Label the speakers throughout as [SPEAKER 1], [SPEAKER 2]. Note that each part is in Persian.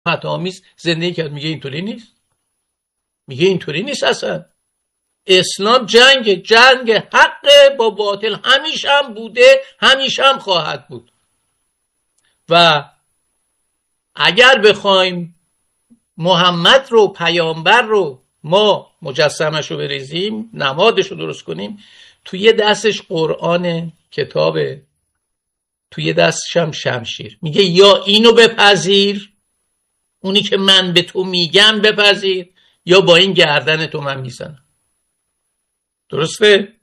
[SPEAKER 1] آمیز زندگی کرد. میگه اینطوری نیست، میگه اینطوری نیست اصلا. اسلام جنگ حق با باطل همیشه هم بوده، همیشه هم خواهد بود. و اگر بخوایم محمد رو، پیامبر رو، ما مجسمش رو بریزیم، نمادش رو درست کنیم، توی دستش قرآن کتابه، توی دستش هم شمشیر. میگه یا اینو بپذیر، اونی که من به تو میگم بپذیر، یا با این گردن تو من میزنم. درسته؟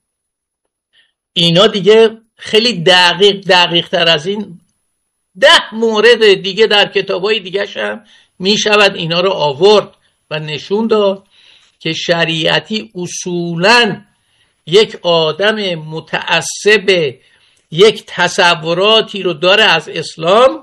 [SPEAKER 1] اینا دیگه خیلی دقیق تر از این 10 مورد دیگه در کتابای دیگه هم میشود اینا رو آورد و نشون داد که شریعتی اصولاً یک آدم متعصب یک تصوراتی رو داره از اسلام،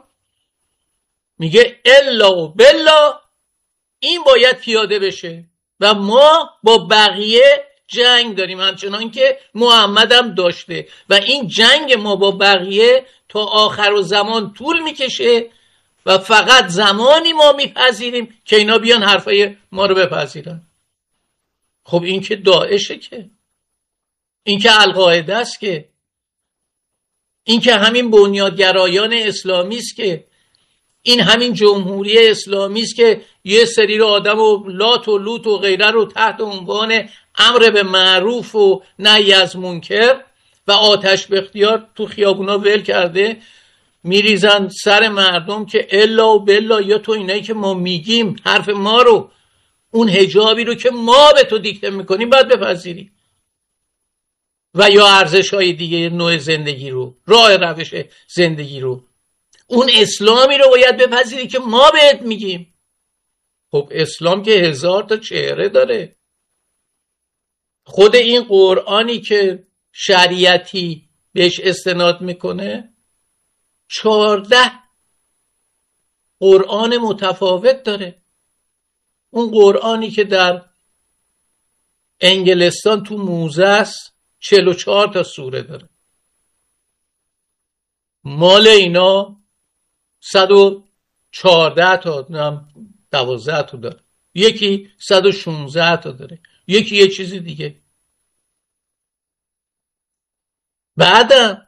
[SPEAKER 1] میگه الا و بلا این باید پیاده بشه و ما با بقیه جنگ داریم همچنان که محمد هم داشته و این جنگ ما با بقیه تا آخر و زمان طول میکشه و فقط زمانی ما میپذیریم که اینا بیان حرفای ما رو بپذیرن. خب این که داعشه، که این که القاعده است، که این که همین بنیادگرایان اسلامی است، که این همین جمهوری اسلامی است که یه سری رو آدم و لات و لوت و غیره رو تحت عنوان امر به معروف و نهی از منکر و آتش به اختیار تو خیابونا ول کرده، میریزن سر مردم که الا و بلا یا تو اینایی که ما میگیم حرف ما رو، اون حجابی رو که ما به تو دیکته میکنیم باید بپذیری، و یا ارزش‌های دیگه، نوع زندگی رو، راه روش زندگی رو، اون اسلامی رو باید بپذیری که ما بهت میگیم. خب اسلام که 1000 تا چهره داره. خود این قرآنی که شریعتی بهش استناد میکنه 14 قرآن متفاوت داره. اون قرآنی که در انگلستان تو موزه است 44 تا سوره داره. مال اینا 114 تا 12 تا داره، یکی 116 تا داره، یکی یه چیزی دیگه. بعدم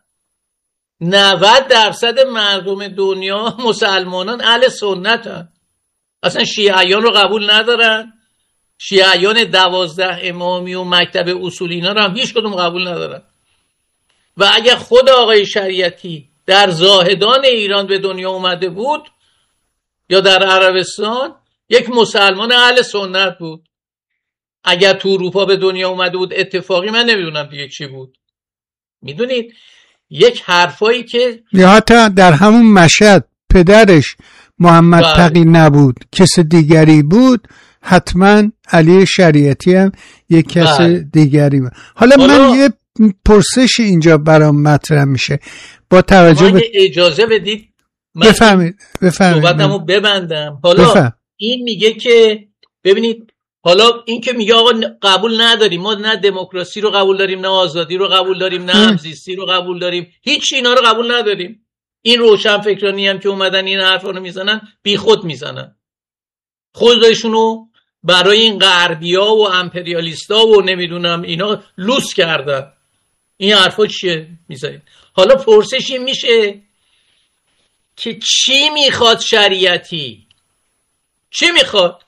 [SPEAKER 1] 90% مردم دنیا مسلمانان اهل سنتن، اصلا شیعیان رو قبول ندارن. شیعیان 12 امامی و مکتب اصولی اینا رو هم هیچ کدوم قبول ندارن. و اگر خود آقای شریعتی در زاهدان ایران به دنیا اومده بود یا در عربستان، یک مسلمان اهل سنت بود. اگر تو اروپا به دنیا اومده بود اتفاقی، من نمیدونم دیگه چی بود. میدونید یک حرفایی که
[SPEAKER 2] یا حتی در همون مشهد پدرش محمد تقی نبود، کس دیگری بود، حتما علی شریعتی هم یک کس دیگری بود. حالا من یه پرسش اینجا برام مطرح میشه با توجه به
[SPEAKER 1] اجازه بدید
[SPEAKER 2] بفهمید
[SPEAKER 1] صحبتمو ببندم. حالا این میگه که ببینید، حالا این که میگه آقا قبول نداریم، ما نه دموکراسی رو قبول داریم، نه آزادی رو قبول داریم، نه همزیستی رو قبول داریم، هیچ اینا رو قبول نداریم. این روشن فکرانی هم که اومدن این حرفا رو میزنن بی خود میزنن، خودشونو برای این غربیا و امپریالیستا و نمیدونم اینا لوس کردن. این حرفا چیه میزنید؟ حالا پرسش این میشه که چی میخواد شریعتی؟ چی میخواد؟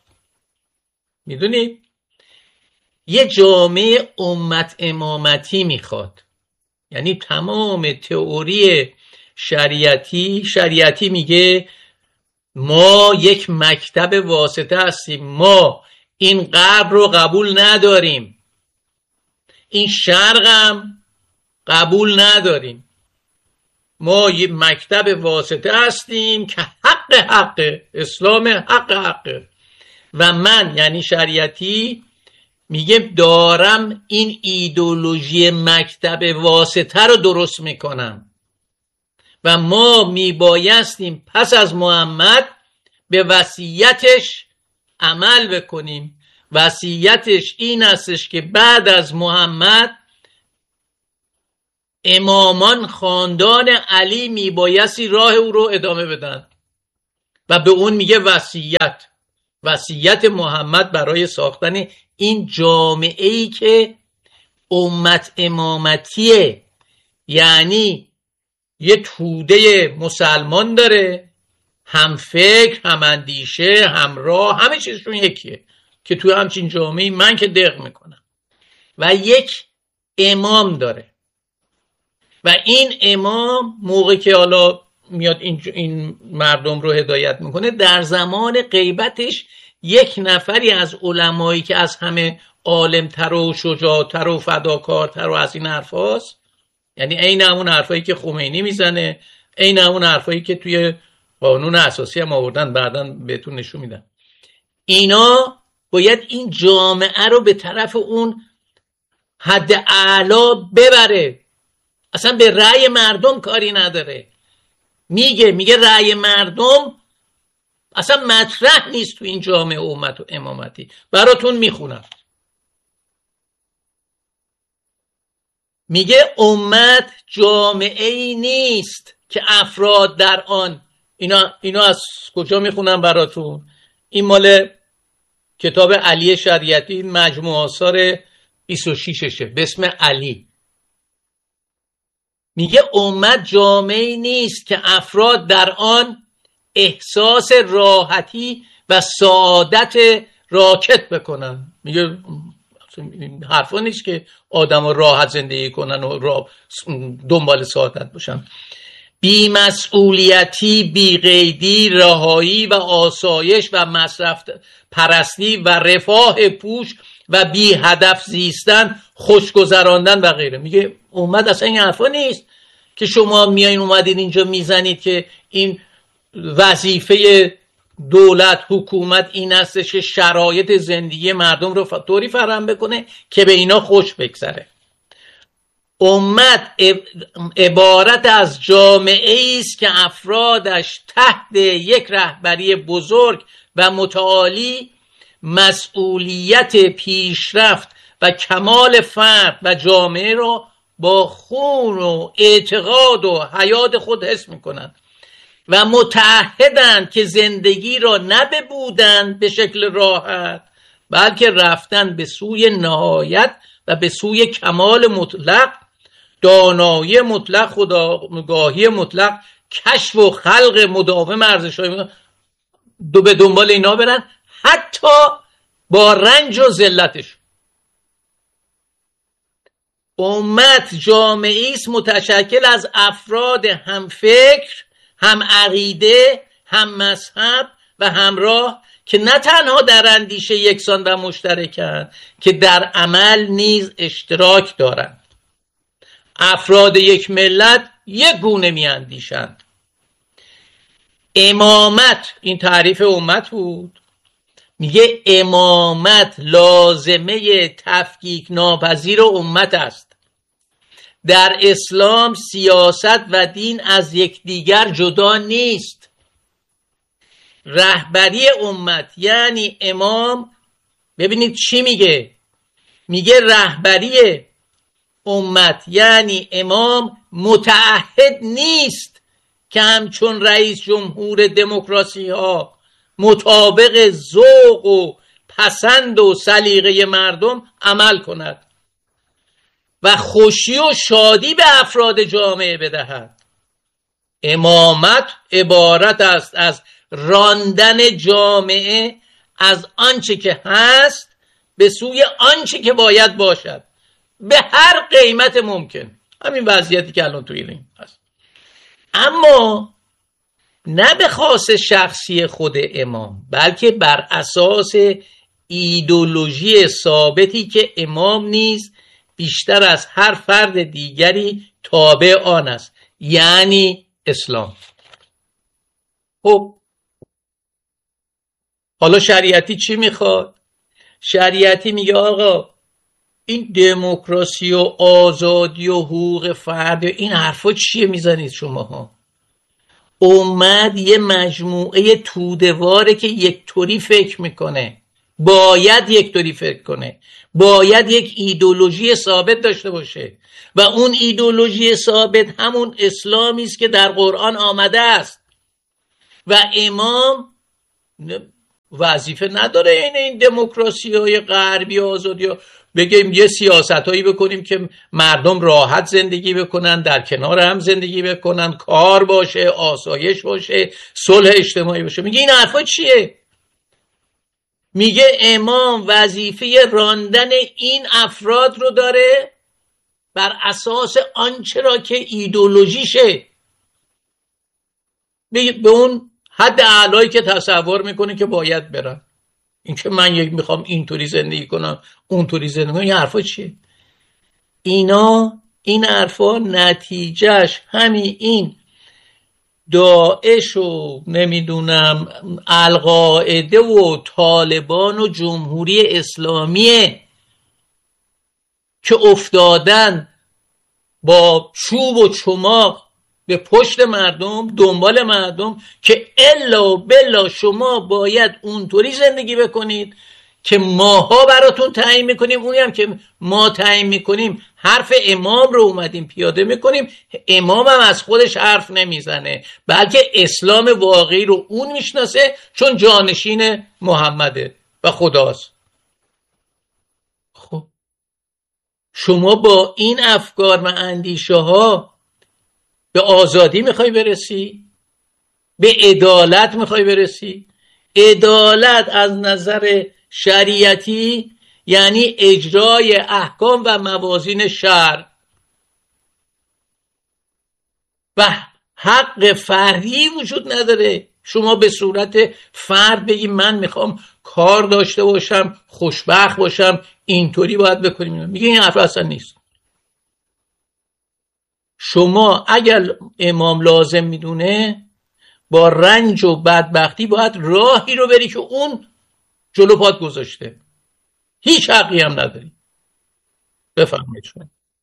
[SPEAKER 1] میدونید یه جامعه امت امامتی میخواد. یعنی تمام تئوری شریعتی میگه ما یک مکتب واسطه هستیم، ما این غرب رو قبول نداریم، این شرق هم قبول نداریم، ما یک مکتب واسطه هستیم که حق اسلام حق و من یعنی شریعتی میگه دارم این ایدئولوژی مکتب واسطه رو درست میکنم و ما میبایستیم پس از محمد به وصیتش عمل بکنیم. وصیتش این استش که بعد از محمد امامان خاندان علی میبایستی راه او رو ادامه بدن و به اون میگه وصیت محمد برای ساختن این جامعه‌ای که امت امامتیه، یعنی یه توده مسلمان داره، هم فکر، هم اندیشه، هم راه، همه چیزشون یکیه که توی همچین جامعه‌ای من که دق میکنم، و یک امام داره و این امام موقعی که حالا میاد این مردم رو هدایت میکنه، در زمان غیبتش یک نفری از علمایی که از همه عالمتر و شجاعتر و فداکارتر و از این حرف هاست، یعنی عین همون حرفایی که خمینی میزنه، عین همون حرفایی که توی قانون اساسی هم آوردن، بعداً بهتون نشون میدن، اینا باید این جامعه رو به طرف اون حد اعلا ببره. اصلا به رأی مردم کاری نداره، میگه رأی مردم اصلا مطرح نیست تو این جامعه امت و امامتی. براتون میخونم، میگه امت جامعه ای نیست که افراد در آن، اینا از کجا میخونم براتون؟ این مال کتاب علی شریعتی، مجموع آثار 26شه به اسم علی. میگه امت جامعه نیست که افراد در آن احساس راحتی و سعادت راکت بکنن. میگه حرفا نیست که آدم راحت زندگی کنن و دنبال سعادت باشن. بی مسئولیتی، بی قیدی، رهایی و آسایش و مصرف پرستی و رفاه پوش و بی هدف زیستن، خوش گذراندن و غیره. میگه امت اصلا این حرفا نیست که شما میایین اومدین اینجا میزنید که این وظیفه دولت، حکومت این هستش که شرایط زندگی مردم رو طوری فراهم بکنه که به اینا خوش بگذره. امت عبارت از جامعه است که افرادش تحت یک رهبری بزرگ و متعالی مسئولیت پیشرفت و کمال فرد و جامعه را با خون و اعتقاد و حیات خود حس میکنند و متعهدند که زندگی را نه ببودند به شکل راحت، بلکه رفتن به سوی نهایت و به سوی کمال مطلق، دانایی مطلق، خودآگاهی مطلق، کشف و خلق مداوم ارزش‌های به دنبال اینا برن، حتی با رنج و ذلتش. امت جامعه است متشکل از افراد هم فکر، هم عقیده، هم مذهب و همراه که نه تنها در اندیشه یکسان و مشترکند که در عمل نیز اشتراک دارند. افراد یک ملت یک گونه می اندیشند. امامت، این تعریف امت بود، میگه امامت لازمه تفکیک ناپذیر امت است. در اسلام سیاست و دین از یکدیگر جدا نیست. رهبری امت یعنی امام، ببینید چی میگه، میگه رهبری امت یعنی امام متعهد نیست که همچون رئیس جمهور دموکراسی ها مطابق ذوق و پسند و سلیقه مردم عمل کند و خوشی و شادی به افراد جامعه بدهد. امامت عبارت است از راندن جامعه از آنچه که هست به سوی آنچه که باید باشد به هر قیمت ممکن. همین وضعیتی که الان توی این هست، اما نه به خاص شخصی خود امام، بلکه بر اساس ایدئولوژی ثابتی که امام نیز بیشتر از هر فرد دیگری تابع آن است، یعنی اسلام. خب حالا شریعتی چی میخواد؟ شریعتی میگه آقا این دموکراسی و آزادی و حقوق فرد این حرفا چیه میزنید شماها؟ امت یه مجموعه توده‌واره که یک طوری فکر میکنه، باید یک طوری فکر کنه، باید یک ایدئولوژی ثابت داشته باشه و اون ایدئولوژی ثابت همون اسلامی است که در قرآن آمده است و امام وظیفه نداره این دموکراسی های غربی آزادی ها بگیم یه سیاست هایی بکنیم که مردم راحت زندگی بکنن، در کنار هم زندگی بکنن، کار باشه، آسایش باشه، صلح اجتماعی باشه. میگه این حرفا چیه؟ میگه امام وظیفه راندن این افراد رو داره بر اساس آنچه را که ایدئولوژیشه، به اون حد اعلایی که تصور میکنه که باید برن. این که من میخوام اینطوری زندگی کنم اونطوری زندگی کنم، این حرفا چیه؟ این حرفا نتیجهش همین این داعش و نمیدونم القاعده و طالبان و جمهوری اسلامیه که افتادن با چوب و چماق به پشت مردم، دنبال مردم که الا بلا شما باید اونطوری زندگی بکنید که ماها براتون تعیین میکنیم. اونی هم که ما تعیین میکنیم حرف امام رو اومدیم پیاده میکنیم. امام هم از خودش حرف نمیزنه، بلکه اسلام واقعی رو اون میشناسه چون جانشین محمده و خداست. خب شما با این افکار و اندیشه ها به آزادی میخوای برسی؟ به عدالت میخوای برسی؟ عدالت از نظر شریعتی یعنی اجرای احکام و موازین شرع و حق فردی وجود نداره. شما به صورت فرد بگی من میخوام کار داشته باشم، خوشبخت باشم، اینطوری باید بکنیم. میگه این حرف اصلا نیست. شما اگر امام لازم میدونه با رنج و بدبختی باید راهی رو بری که اون جلو پات گذاشته، هیچ حقی هم نداری. بفرمایید شما.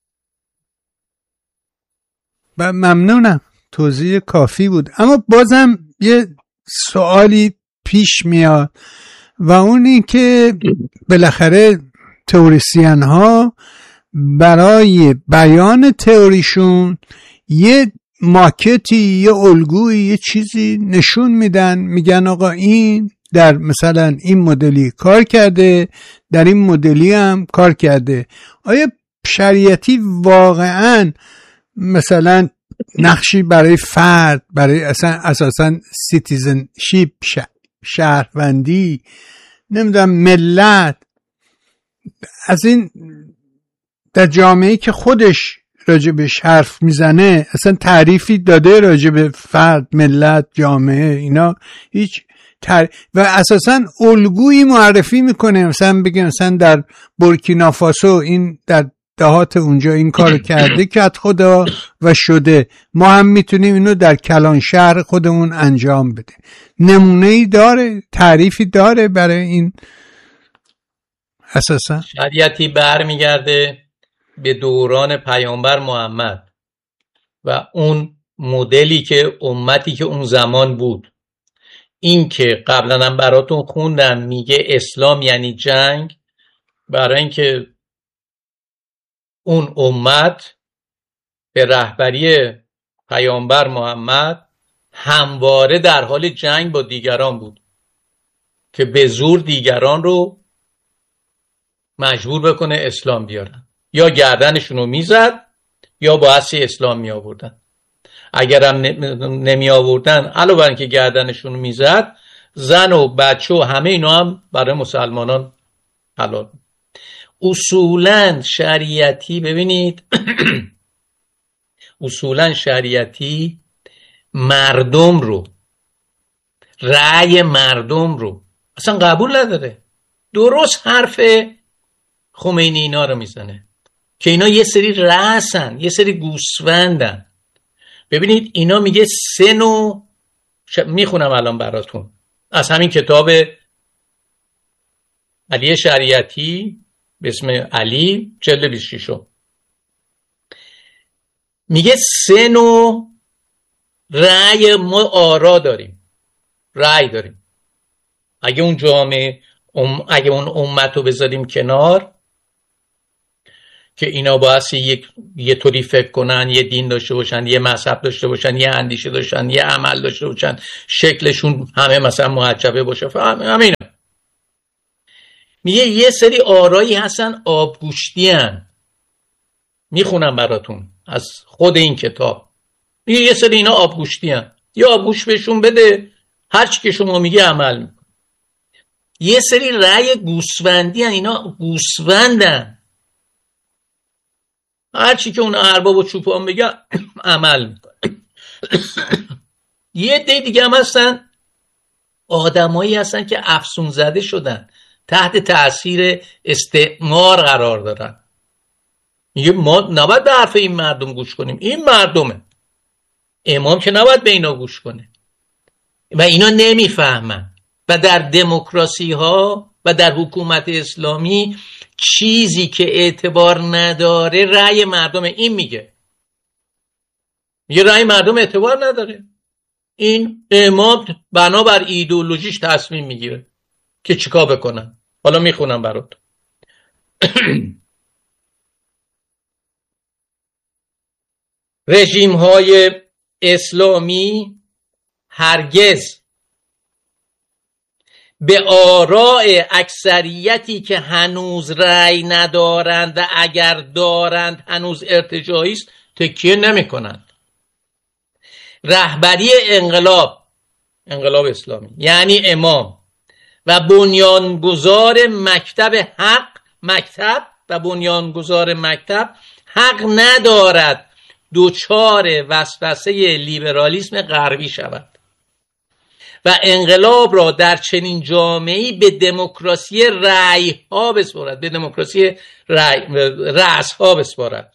[SPEAKER 2] ممنونم، توضیح کافی بود. اما بازم یه سوالی پیش میاد و اون این که بالاخره تئوریسین ها برای بیان تئوریشون یه ماکتی، یه الگویی، یه چیزی نشون میدن، میگن آقا این در مثلا این مدلی کار کرده، در این مدلی هم کار کرده. آیا شریعتی واقعا مثلا نقشی برای فرد، برای اساسا سیتیزنشیپ، شهروندی، نمیدونم ملت، از این در جامعه‌ای که خودش راجبش حرف میزنه اصلا تعریفی داده راجب فرد، ملت، جامعه، اینا هیچ و اساسا الگویی معرفی میکنه. مثلا بگه مثلا در بورکینافاسو این در دهات اونجا این کار کرده که خدا و شده، ما هم میتونیم اینو در کلان شهر خودمون انجام بده. نمونه‌ای داره، تعریفی داره برای این؟ اساسا
[SPEAKER 1] شریعتی برمیگرده به دوران پیامبر محمد و اون مدلی که امتی که اون زمان بود. این که قبلا هم براتون خوندم، میگه اسلام یعنی جنگ، برای اینکه اون امت به رهبری پیامبر محمد همواره در حال جنگ با دیگران بود که به زور دیگران رو مجبور بکنه اسلام بیارن، یا گردنشون رو میزد یا باعثی اسلام می آوردن. اگر هم نمی آوردن علاوه بر اینکه گردنشون رو میزد، زن و بچه و همه اینا هم برای مسلمانان حلال. اصولاً شریعتی، ببینید اصولاً شریعتی مردم رو، رأی مردم رو اصلا قبول نداره. درست حرف خمینی اینا رو میزنه که اینا یه سری رأسن، یه سری گوسفندن. ببینید اینا میگه سه نوع، میخونم الان براتون از همین کتاب علی شریعتی به اسم علی جلد 26. میگه سه نوع رأی ما آرا داریم، رأی داریم. اگه اون جامعه اگه اون امت رو بذاریم کنار، که اینا باعثی یه طوری فکر کنن، یه دین داشته باشن، یه مذهب داشته باشن، یه اندیشه داشتن، یه عمل داشته باشن، شکلشون همه مثلا محجبه باشه، همین. میگه یه سری آرایی هستن آبگوشتی هن. میخونم براتون از خود این کتاب. میگه یه سری اینا آبگوشتی هن، یا آبگوش بهشون بده، هر چی که شما میگه عمل میکن. یه سری رأی گوسفندی هن، اینا گوسفندن، هر چی که اون ارباب و چوپان بگه عمل میکنه. یه عده دیگه هم هستن، آدمایی هستن که افسون زده شدن، تحت تأثیر استعمار قرار دارن. میگه ما نباید به حرف این مردم گوش کنیم، این مردمه، امام که نباید به اینا گوش کنه و اینا نمیفهمن. و در دموکراسی ها و در حکومت اسلامی چیزی که اعتبار نداره رأی مردمه. این میگه رأی مردم اعتبار نداره، این امام بنابر ایدئولوژیش تصمیم میگیره که چیکار بکنن. حالا میخونم برات. رژیم های اسلامی هرگز به آراء اکثریتی که هنوز رأی ندارند و اگر دارند هنوز ارتجاعی است تکیه نمی کنند. رهبری انقلاب اسلامی یعنی امام و بنیانگذار مکتب و بنیانگذار مکتب حق ندارد دوچار وسوسه لیبرالیسم غربی شود و انقلاب را در چنین جامعه‌ای به دموکراسی رأی ها بسپارد، به دموکراسی رأس ها بسپارد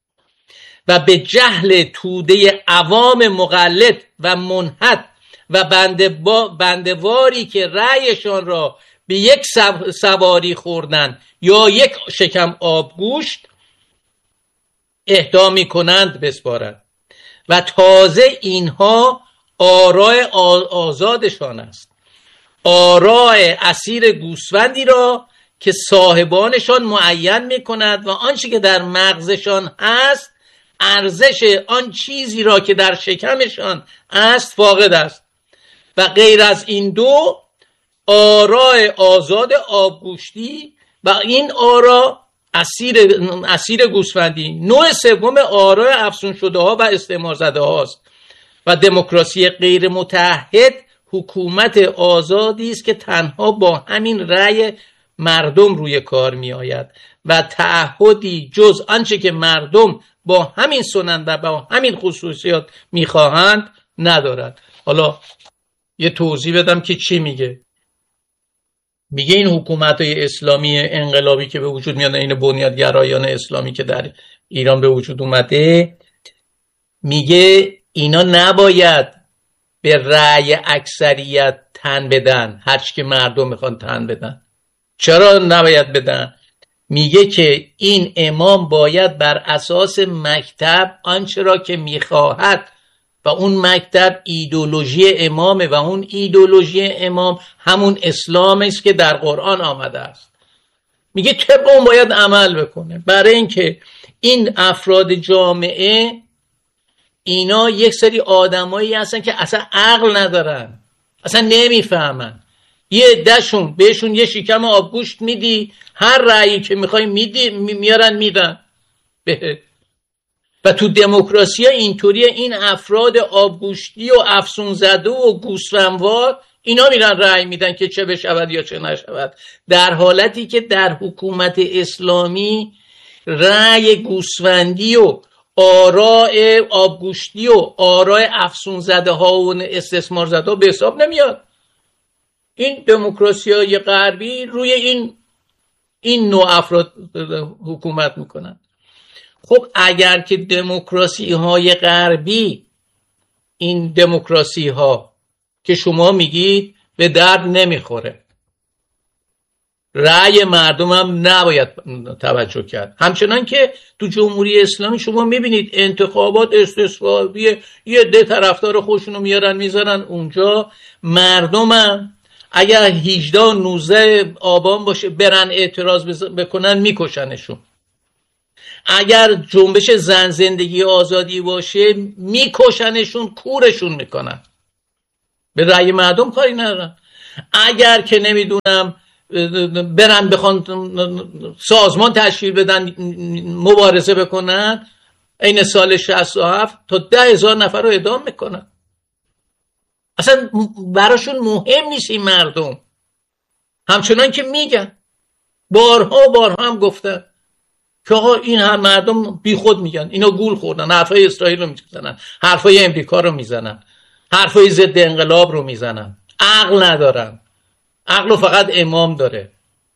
[SPEAKER 1] و به جهل توده عوام مقلد و منحط و بندواری که رأیشان را به یک سواری خوردن یا یک شکم آبگوشت اهدا می کنند بسپارد. و تازه اینها آراء آزادشان است، آراء اسیر گوسفندی را که صاحبانشان معین می کند و آنچه که در مغزشان هست ارزش آن چیزی را که در شکمشان است فاقد است. و غیر از این دو آراء آزاد آبگوشتی و این آراء اسیر گوسفندی، نوع سوم آراء افسون شده ها و استعمار زده هاست. و دموکراسی غیر متحد حکومت آزادی است که تنها با همین رأی مردم روی کار می آید و تعهدی جز آنچه که مردم با همین سنن و با همین خصوصیات می خواهند ندارد. حالا یه توضیح بدم که چی میگه. میگه این حکومت‌های اسلامی انقلابی که به وجود میاد، این بنیادگرایان اسلامی که در ایران به وجود اومده، میگه اینا نباید به رأی اکثریت تن بدن، هرچی که مردم میخوان تن بدن. چرا نباید بدن؟ میگه که این امام باید بر اساس مکتب آنچه را که میخواهد و اون مکتب ایدئولوژی امامه و اون ایدئولوژی امام همون اسلام است که در قرآن آمده است. میگه طبق اون باید عمل بکنه. برای اینکه این افراد جامعه اینا یک سری آدمایی هستن که اصلا عقل ندارن، اصلا نمیفهمن. یه عده‌شون بهشون یه شکم آبگوشت میدی، هر رأیی که میخوای میدی میارن میدن بهت. و تو دموکراسی اینطوریه، این افراد آبگوشتی و افسون زده و گوسفندوار اینا میرن رأی میدن که چه بشود یا چه نشود، در حالتی که در حکومت اسلامی رأی گوسفندی و آراء آبگوشتی و آراء افسون زده ها و استثمار زده ها به حساب نمیاد. این دموکراسی های غربی روی این نوع افراد حکومت میکنن. خب اگر که دموکراسی های غربی، این دموکراسی ها که شما میگید به درد نمیخوره، رأی مردم هم نباید توجه کرد. همچنان که تو جمهوری اسلامی شما میبینید انتخابات استصوابی، یه ده طرفدار خودشونو میارن میذارن اونجا، مردم هم اگر 18 و 19 آبان باشه برن اعتراض بکنن میکشنشون. اگر جنبش زن زندگی آزادی باشه میکشنشون، کورشون میکنن، به رأی مردم کاری ندارن. اگر که نمیدونم برن بخوان سازمان تشکیل بدن مبارزه بکنن، این سال 67 تا 10,000 نفر رو اعدام میکنن. اصلا براشون مهم نیست این مردم، همچنان که میگن، بارها هم گفتن که آقا این هم مردم بی خود میگن، اینا گول خوردن، حرفای اسرائیل رو میزنن، حرفای امریکا رو میزنن، حرفای ضد انقلاب رو میزنن، عقل ندارن، عقل فقط امام داره.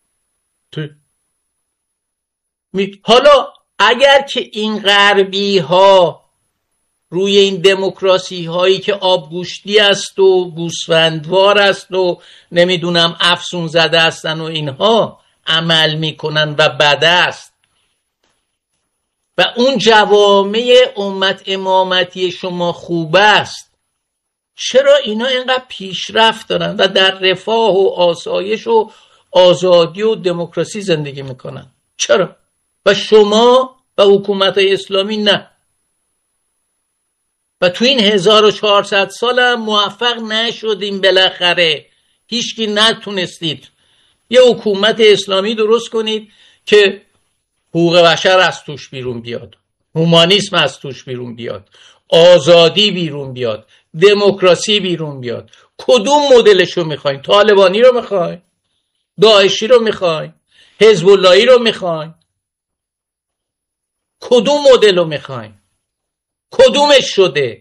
[SPEAKER 1] حالا اگر که این غربی ها روی این دموکراسی هایی که آبگوشتی است و گوسفندوار است و نمیدونم افسون زده هستن و اینها عمل میکنن و بد است و اون جوامع امت امامتی شما خوب است، چرا اینا اینقدر پیشرفت دارن و در رفاه و آسایش و آزادی و دموکراسی زندگی میکنن؟ چرا؟ و شما و حکومت اسلامی نه. و تو این 1400 سال هم موفق نشدیم، بالاخره هیچکی نتونستید یه حکومت اسلامی درست کنید که حقوق بشر از توش بیرون بیاد، هومانیسم از توش بیرون بیاد، آزادی بیرون بیاد، دموکراسی بیرون بیاد. کدوم مدلشو میخواین؟ طالبانی رو میخواین؟ داعشی رو میخواین؟ حزب اللهی رو میخواین؟ کدوم مدل رو میخواین؟ کدومش شده؟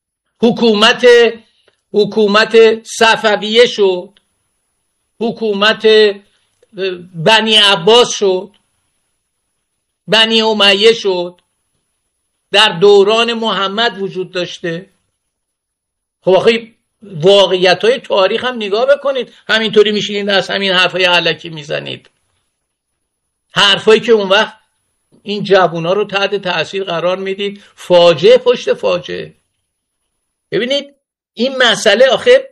[SPEAKER 1] حکومت صفویه شد، حکومت بنی عباس شد، بنی امیه شد، در دوران محمد وجود داشته. خب آخه واقعیت‌های تاریخ هم نگاه بکنید، همینطوری میشینید از همین حرفای علکی میزنید، حرفایی که اون وقت این جوونا رو تحت تأثیر قرار میدید، فاجعه پشت فاجعه. ببینید این مسئله آخه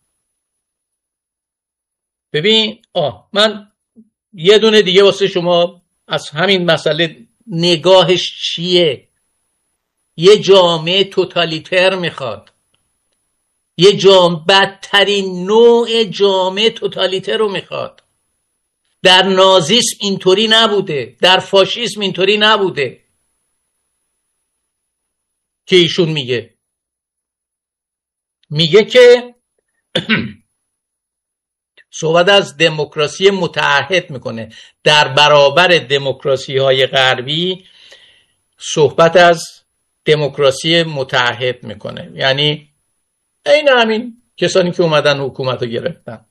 [SPEAKER 1] ببین من یه دونه دیگه واسه شما از همین مسئله نگاهش چیه. یه جامعه توتالیتر میخواد، یه بدترین نوع جامعه توتالیتر رو میخواد. در نازیسم اینطوری نبوده، در فاشیسم اینطوری نبوده که ایشون میگه که صحبت از دموکراسی متعهد میکنه، در برابر دموکراسی های غربی صحبت از دموکراسی متعهد میکنه، یعنی این همین کسانی که اومدن حکومت رو گرفتن.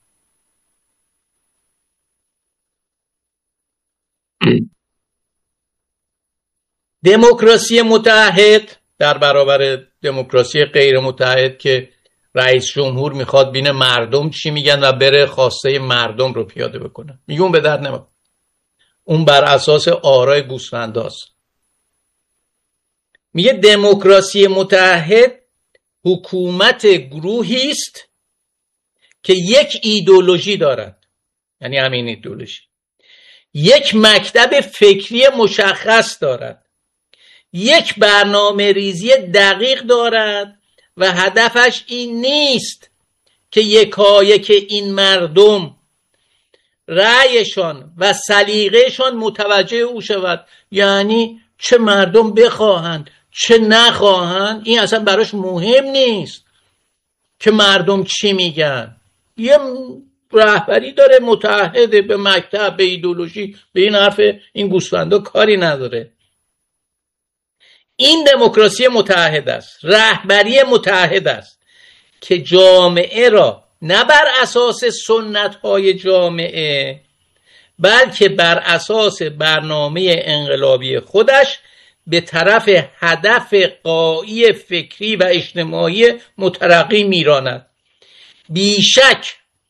[SPEAKER 1] دموکراسی متعهد در برابر دموکراسی غیر متعهد که رئیس جمهور میخواد بین مردم چی میگن و بره خواسته مردم رو پیاده بکنه، میگه اون به درد نمیخوره، اون بر اساس آرای گوسفنداست. میگه دموکراسی متعهد حکومت گروهی است که یک ایدئولوژی دارد، یعنی همین ایدئولوژی، یک مکتب فکری مشخص دارد، یک برنامه ریزی دقیق دارد و هدفش این نیست که یکایک این مردم رأیشان و سلیقه‌شان متوجه او شود، یعنی چه مردم بخواهند چه نخواهند این اصلا براش مهم نیست که مردم چی میگن. یه رهبری داره متعهد به مکتب، به ایدئولوژی، به این حرف این گوسفندا کاری نداره. این دموکراسی متعهد است، رهبری متعهد است که جامعه را نه بر اساس سنت‌های جامعه بلکه بر اساس برنامه انقلابی خودش به طرف هدف غایی فکری و اجتماعی مترقی میراند. بیشک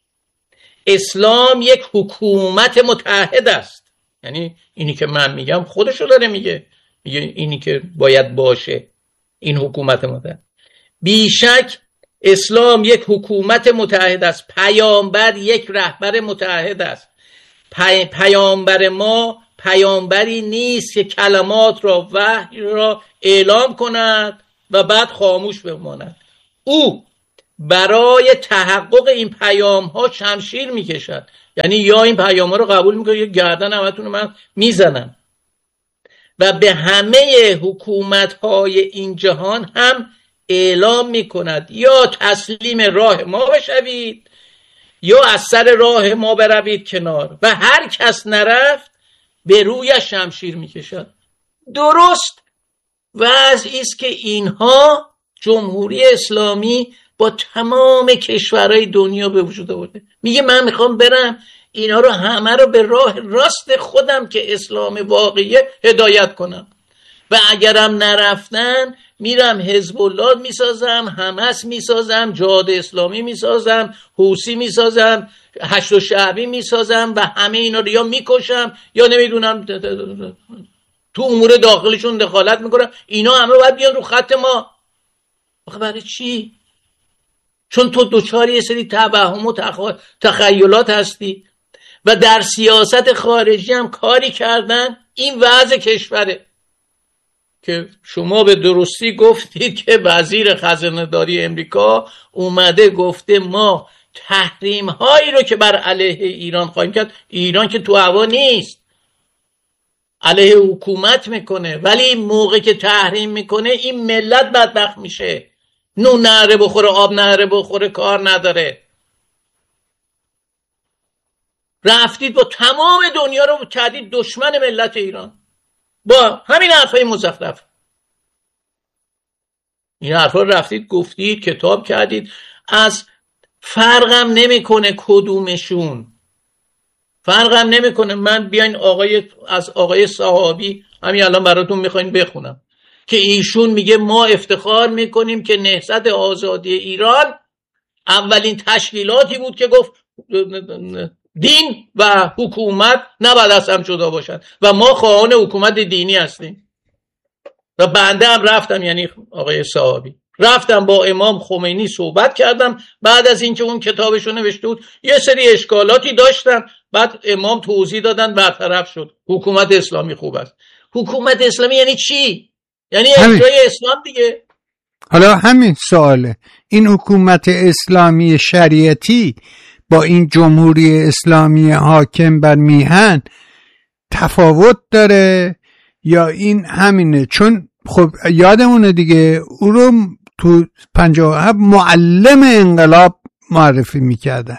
[SPEAKER 1] اسلام یک حکومت متعهد است، یعنی اینی که من میگم خودشو داره میگه اینی که باید باشه، این حکومت متحد. بیشک اسلام یک حکومت متحد است، پیامبر یک رهبر متحد است پیامبر ما پیامبری نیست که کلمات را وحی را اعلام کند و بعد خاموش بماند. او برای تحقق این پیام ها شمشیر میکشد. یعنی یا این پیام ها رو قبول میکنه یا گردن همتون رو من میزنم. و به همه حکومت های این جهان هم اعلام میکند یا تسلیم راه ما بشوید یا از سر راه ما بروید کنار، و هر کس نرفت به رویش شمشیر میکشد. درست وضعی است که اینها جمهوری اسلامی با تمام کشورهای دنیا به وجود آورده. میگه من میخوام برم اینا رو همه رو به راه راست خودم که اسلام واقعیه هدایت کنم، و اگرم نرفتن میرم حزب الله میسازم، حماس میسازم، جهاد اسلامی میسازم، حوثی میسازم، هشت شعبی میسازم و همه اینا رو یا میکشم یا نمیدونم تو امور داخلشون دخالت میکنم. اینا همه باید بیان رو خط ما. برای چی؟ چون تو دوچار یه سری توهم و تخیلات هستی و در سیاست خارجی هم کاری کردن. این وضع کشوره که شما به درستی گفتید که وزیر خزانه داری امریکا اومده گفته ما تحریم هایی رو که بر علیه ایران خواهیم کرد. ایران که تو هوا نیست، علیه حکومت میکنه، ولی موقع که تحریم میکنه این ملت بدبخت میشه. نون نهره بخوره، آب نهره بخوره، کار نداره. رفتید با تمام دنیا رو کردید دشمن ملت ایران با همین حرفای مزخرف. این حرفا رو گفتید، کتاب کردید. از فرقم نمیکنه کدومشون، فرقم نمیکنه. من بیاین از آقای صحابی همین الان براتون میخواین بخونم که ایشون میگه ما افتخار میکنیم که نهضت آزادی ایران اولین تشکیلاتی بود که گفت دین و حکومت نباید از هم جدا باشن و ما خواهان حکومت دینی هستیم. و بنده هم رفتم، یعنی آقای صحابی، رفتم با امام خمینی صحبت کردم بعد از اینکه اون کتابشو نوشته بود. یه سری اشکالاتی داشتم، بعد امام توضیح دادن، برطرف شد. حکومت اسلامی خوب است. حکومت اسلامی یعنی چی؟ یعنی اجرای اسلام دیگه.
[SPEAKER 2] حالا همین سواله، این حکومت اسلامی شریعتی با این جمهوری اسلامی حاکم بر میهن تفاوت داره یا این همینه؟ چون خب یادمونه دیگه او رو تو 57 معلم انقلاب معرفی میکردن،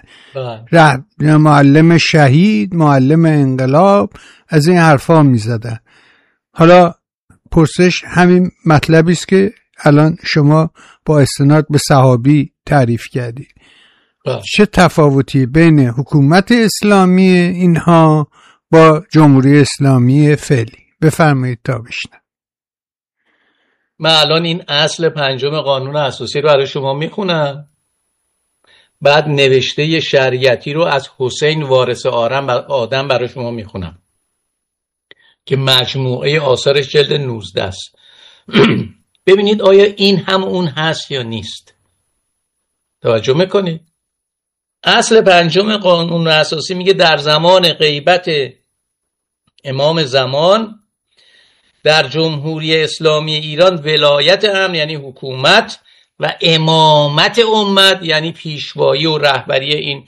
[SPEAKER 2] معلم شهید، معلم انقلاب، از این حرفا میزدن. حالا پرسش همین مطلبی است که الان شما با استناد به صحابی تعریف کردید. چه تفاوتی بین حکومت اسلامی اینها با جمهوری اسلامی فعلی؟ بفرمایید تا بشنم.
[SPEAKER 1] من الان این اصل 5 قانون اساسی رو برای شما میخونم، بعد نوشته شریعتی رو از حسین وارث آدم برای شما میخونم که مجموعه آثارش جلد 19 است. ببینید آیا این هم اون هست یا نیست. توجه میکنید؟ اصل 5 قانون اساسی میگه در زمان غیبت امام زمان در جمهوری اسلامی ایران ولایت امر یعنی حکومت و امامت امت یعنی پیشوایی و رهبری این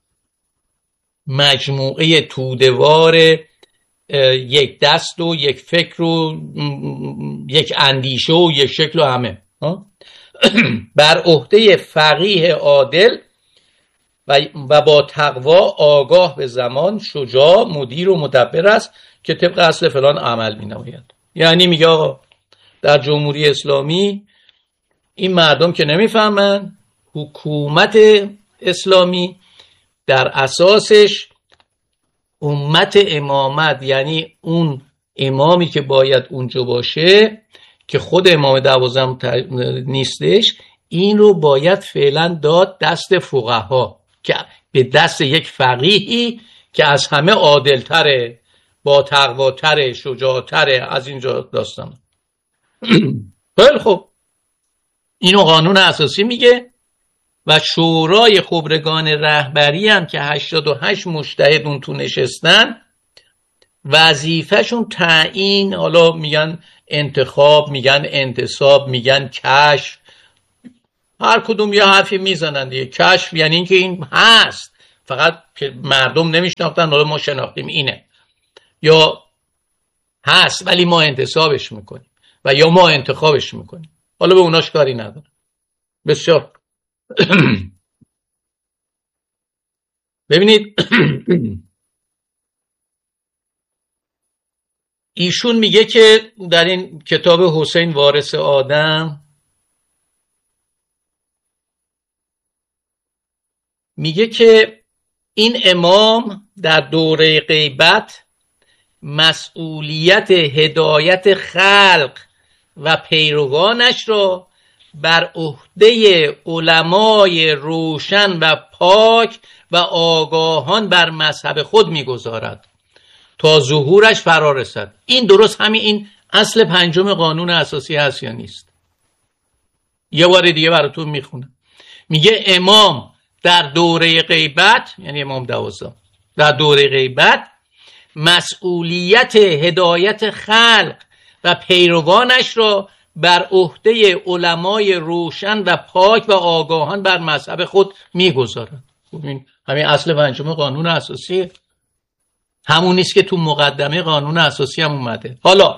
[SPEAKER 1] مجموعه توده‌وار یک دست و یک فکر و یک اندیشه و یک شکل و همه بر عهده فقیه عادل و با تقوا آگاه به زمان شجاع مدیر و مدبر است که طبق اصل فلان عمل می نماید. یعنی میگه آقا در جمهوری اسلامی این مردم که نمیفهمن حکومت اسلامی در اساسش امت امامت یعنی اون امامی که باید اونجا باشه که خود امام 12 نیستش، این رو باید فعلا داد دست فقها که به دست یک فقیهی که از همه عادل‌تره، با تقواتره، شجاعتره. از اینجا داستان. خیلی خوب، اینو قانون اساسی میگه و شورای خبرگان رهبری هم که 88 مجتهد اون تو نشستن، وظیفهشون تعیین، حالا میگن انتخاب، میگن انتصاب، میگن کشف، هر کدوم یه حرفی میزنن دیگه. کشف یعنی اینکه این هست، فقط که مردم نمیشناختن، حالا ما شناختیم اینه، یا هست ولی ما انتصابش میکنیم، و یا ما انتخابش میکنیم، حالا به اوناش کاری نداره. بسیار ببینید ایشون میگه که در این کتاب حسین وارث آدم میگه که این امام در دوره غیبت مسئولیت هدایت خلق و پیروانش را بر عهده علمای روشن و پاک و آگاهان بر مذهب خود میگذارد تا ظهورش فرا رسد. این درست همین این اصل 5 قانون اساسی هست یا نیست؟ یه بار دیگه براتون میخونم. میگه امام در دوره غیبت، یعنی امام 12 در دوره غیبت مسئولیت هدایت خلق و پیروانش را بر عهده علمای روشن و پاک و آگاهان بر مذهب خود میگذارد. همین اصل 5 قانون اساسی، همون نیست که تو مقدمه قانون اساسی هم اومده. حالا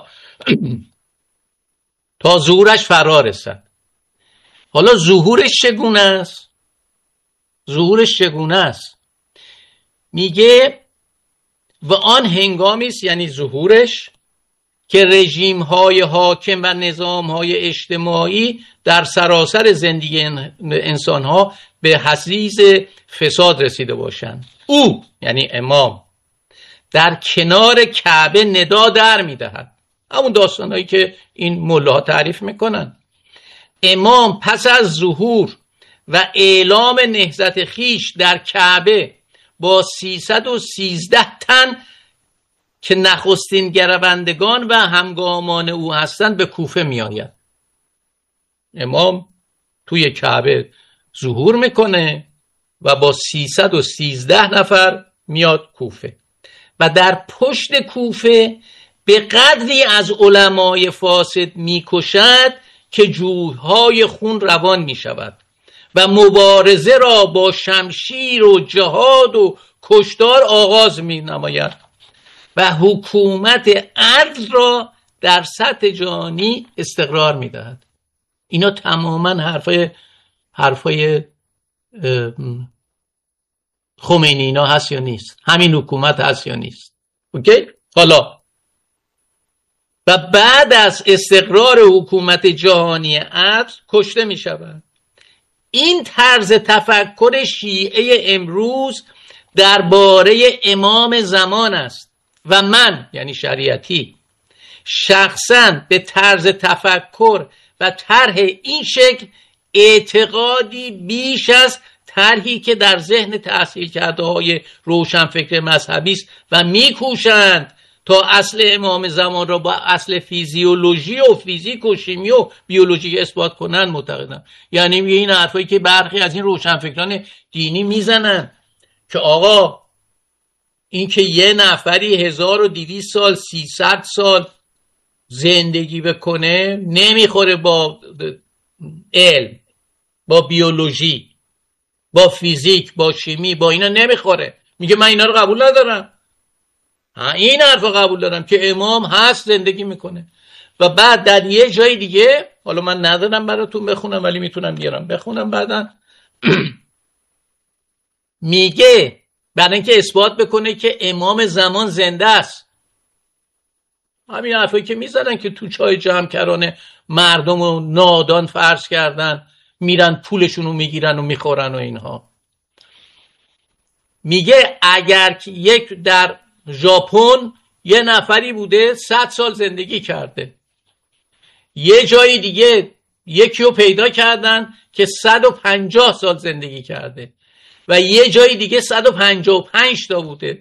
[SPEAKER 1] تا ظهورش فرا رسد. حالا ظهورش چگونه است؟ ظهورش چگونه است؟ میگه و آن هنگامی است، یعنی ظهورش، که رژیم های حاکم و نظام های اجتماعی در سراسر زندگی انسان ها به حضیض فساد رسیده باشند. او یعنی امام در کنار کعبه ندا در میدهد. همون داستانهایی که این ملاها تعریف میکنن. امام پس از ظهور و اعلام نهضت خیش در کعبه با 313 تن که نخستین گروندگان و همگامان او هستند به کوفه می آید. امام توی کعبه ظهور میکنه و با 313 نفر میاد کوفه و در پشت کوفه به قدری از علمای فاسد میکشد که جویهای خون روان میشود و مبارزه را با شمشیر و جهاد و کشتار آغاز می نماید و حکومت عدل را در سطح جهانی استقرار می دهد. اینا تماما حرفای خمینی اینا هست یا نیست؟ همین حکومت هست یا نیست؟ اوکی؟ حالا و بعد از استقرار حکومت جهانی عدل کشته می شود. این طرز تفکر شیعه امروز درباره امام زمان است و من یعنی شریعتی شخصاً به طرز تفکر و طرح این شکل اعتقادی بیش از طرحی که در ذهن تحصیل کرده های روشنفکر مذهبی است و میکوشند تا اصل امام زمان را با اصل فیزیولوژی و فیزیک و شیمی و بیولوژی اثبات کنند معتقدم. یعنی این حرفایی که برخی از این روشنفکران دینی میزنن که آقا این که یه نفری 1200 سال 300 سال زندگی بکنه نمیخوره با علم، با بیولوژی، با فیزیک، با شیمی، با اینا نمیخوره. میگه من اینا رو قبول ندارم. این حرف رو قبول دارم که امام هست زندگی میکنه. و بعد در یه جای دیگه، حالا من ندارم براتون بخونم ولی میتونم بیارم بخونم بعدن، میگه برای اینکه اثبات بکنه که امام زمان زنده است. همین حرفایی که میزنن که تو چای جمع مردم رو نادان فرض کردن، میرن پولشون رو میگیرن و میخورن و اینها. میگه اگر یک در ژاپن یه نفری بوده 100 سال زندگی کرده، یه جای دیگه یکی رو پیدا کردن که 150 سال زندگی کرده و یه جای دیگه 155 تا بوده.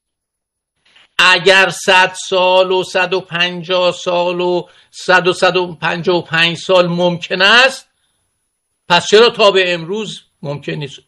[SPEAKER 1] اگر 100 سال و 150 سال و 155 سال ممکن است، پس چرا تا به امروز ممکن نیست.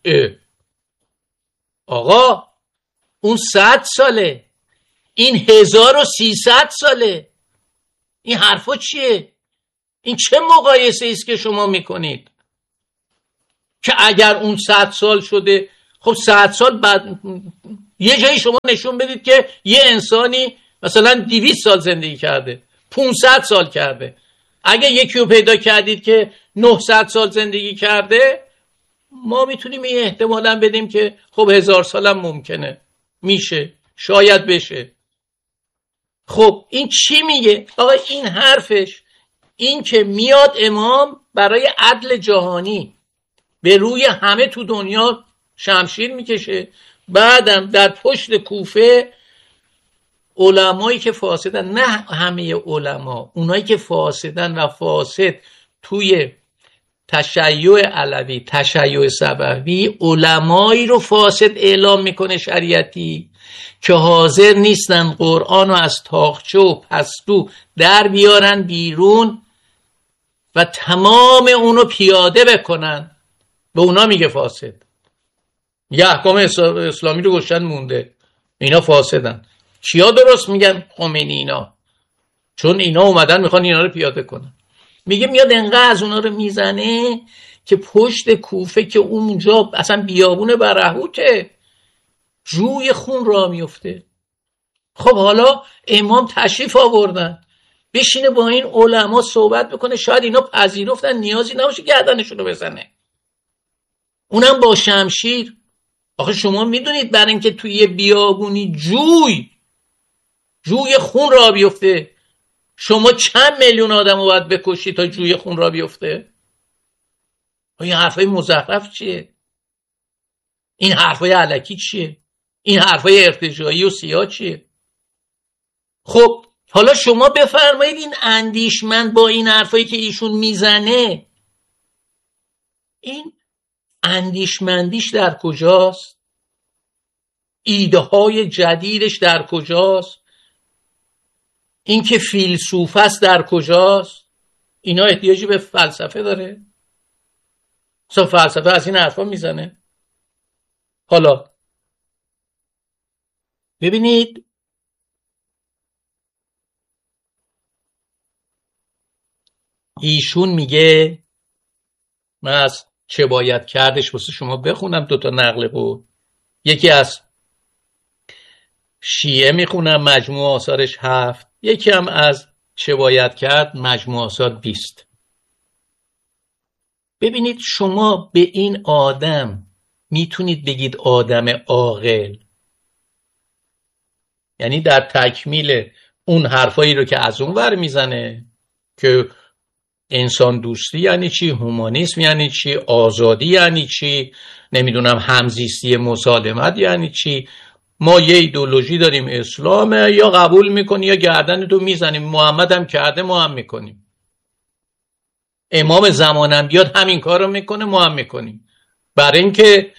[SPEAKER 1] آقا اون 100 ساله، این 1300 ساله. این حرفا چیه؟ این چه مقایسه است که شما میکنید که اگر اون 100 سال شده، خب 100 سال بعد یه جایی شما نشون بدید که یه انسانی مثلا 200 سال زندگی کرده، 500 سال کرده. اگه یکی رو پیدا کردید که 900 سال زندگی کرده، ما میتونیم این احتمالاً بدیم که خب 1000 سالم ممکنه، میشه، شاید بشه. خب این چی میگه؟ آقا این حرفش این که میاد امام برای عدل جهانی به روی همه تو دنیا شمشیر میکشه، بعدم در پشت کوفه علمایی که فاسدن، نه همه علما، اونایی که فاسدن و فاسد توی تشیع علوی، تشیع صفوی، علمایی رو فاسد اعلام میکنه شریعتی که حاضر نیستن قرآن رو از تاقچه و پستو در بیارن بیرون و تمام اونو پیاده بکنن. به اونا میگه فاسد. یه احکام اسلامی رو گشتن مونده، اینا فاسدن. چیا درست میگن؟ خمینی اینا، چون اینا اومدن میخوان اینا رو پیاده کنن. میگه میاد انقدر از اونا رو میزنه که پشت کوفه که اونجا اصلا بیابون برهوته، جوی خون را میفته. خب حالا امام تشریف آوردن، بشینه با این علما صحبت بکنه، شاید اینا پذیرفتن نیازی نباشه گردنشون رو بزنه، اونم با شمشیر. آخه شما میدونید برای اینکه توی یه بیابونی جوی خون را بیفته، شما چند میلیون آدم رو باید بکشی تا جوی خون را بیفته؟ این حرفای مزخرف چیه؟ این حرفای علکی چیه؟ این حرفای ارتجاعی و سیاه چیه؟ خب حالا شما بفرمایید این اندیشمند با این حرفایی که ایشون میزنه، این اندیشمندیش در کجاست؟ ایده های جدیدش در کجاست؟ این که فیلسوف است در کجاست؟ اینا احتیاجی به فلسفه داره؟ مثلا فلسفه از این حرفا میزنه؟ حالا ببینید ایشون میگه، من از چه باید کردش واسه شما بخونم 2 نقل بود. یکی از شیعه میخونم مجموع آثارش 7، یکی هم از چه باید کرد مجموع آثار 20. ببینید شما به این آدم میتونید بگید آدم عاقل، یعنی در تکمیل اون حرفایی رو که از اون ور میزنه که انسان دوستی یعنی چی، هومانیسم یعنی چی، آزادی یعنی چی، نمیدونم همزیستی مسالمت یعنی چی، ما یه ایدئولوژی داریم اسلامه، یا قبول میکنی یا گردن تو میزنیم، محمد هم کرده ما هم میکنیم، امام زمانم بیاد همین کار رو میکنه ما هم میکنیم. برای اینکه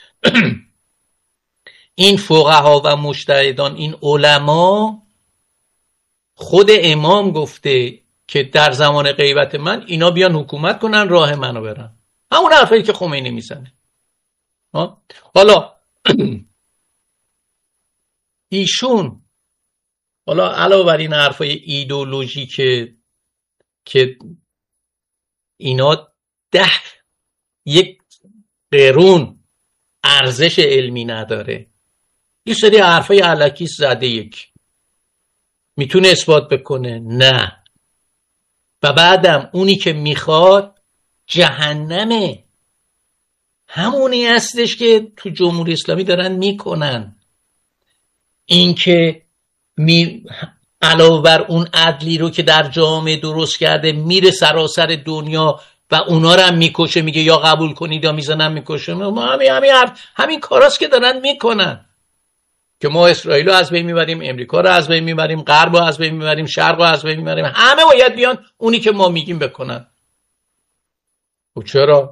[SPEAKER 1] این فقها و مجتهدان، این علما، خود امام گفته که در زمان غیبت من اینا بیان حکومت کنن راه منو برن، همون حرفایی که خمینی میزنه. حالا ایشون حالا علاوه بر این حرفای ایدئولوژی که اینا 1 قرون ارزش علمی نداره، یه سری حرفای الکی زده، یک میتونه اثبات بکنه؟ نه. و بعدم اونی که میخواد جهنمه، همونی هستش که تو جمهوری اسلامی دارن میکنن. این که علاوه بر اون عدلی رو که در جامعه درست کرده میره سراسر دنیا و اونا رو هم میکشه، میگه یا قبول کنید یا میزنن میکشه. ما همین کاراست که دارن میکنن که ما اسرائیل رو از بین میبریم، امریکا رو از بین میبریم، غرب رو از بین میبریم، شرق رو از بین میبریم، همه باید بیان اونی که ما میگیم بکنن. و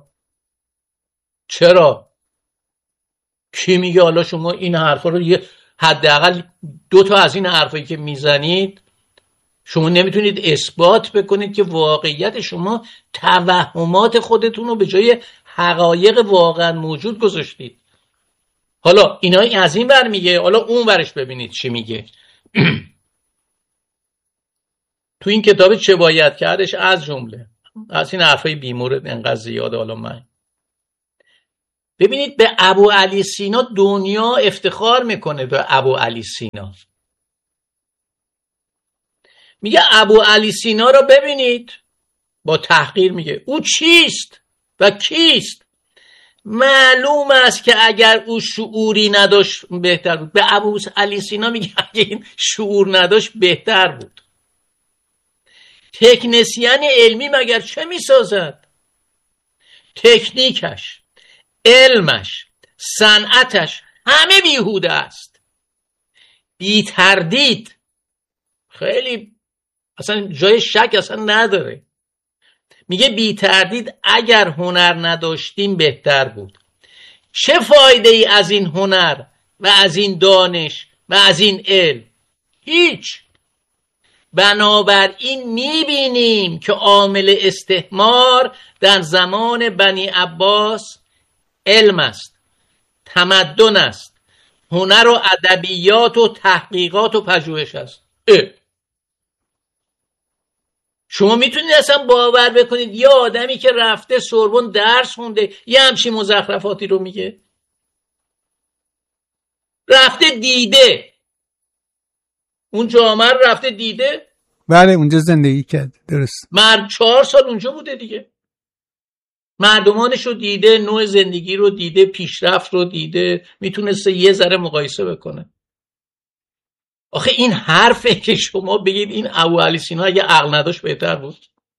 [SPEAKER 1] چرا کی میگه حالا شما این حرفا رو، حداقل 2 از این حرفایی که میزنید شما نمیتونید اثبات بکنید که واقعیت شما توهمات خودتون رو به جای حقایق واقعا موجود گذاشتید. حالا اینا از این ور میگه، حالا اون ورش ببینید چی میگه. تو این کتاب چه باید کردش از جمله از این حرفای بیمورد انقدر زیاده. حالا من ببینید به ابو علی سینا دنیا افتخار میکنه. به ابو علی سینا میگه ابو علی سینا رو ببینید، با تحقیر میگه او چیست و کیست. معلوم است که اگر او شعوری نداشت بهتر بود. به ابو علی سینا میگه اگه این شعور نداشت بهتر بود. تکنسین علمی مگر چه میسازد؟ تکنیکش، علمش، صنعتش همه بیهوده است. بی تردید، خیلی اصلا جای شک اصلا نداره. میگه بی تردید اگر هنر نداشتیم بهتر بود. چه فایده ای از این هنر و از این دانش و از این علم؟ هیچ. بنابراین میبینیم که عامل استعمار در زمان بنی عباس علم است، تمدن است، هنر و ادبیات و تحقیقات و پژوهش است. شما میتونید اصلا باور بکنید یه آدمی که رفته سوربن درس خونده یه همچین مزخرفاتی رو میگه؟ رفته دیده اون جامعه رفته دیده.
[SPEAKER 2] بله اونجا زندگی کرد، درست.
[SPEAKER 1] مرد 4 سال اونجا بوده دیگه، مردمانش رو دیده، نوع زندگی رو دیده، پیشرفت رو دیده، میتونسته یه ذره مقایسه بکنه. آخه این حرفه که شما بگید این ابو علی سینا اگه عقل نداشت بهتر بود.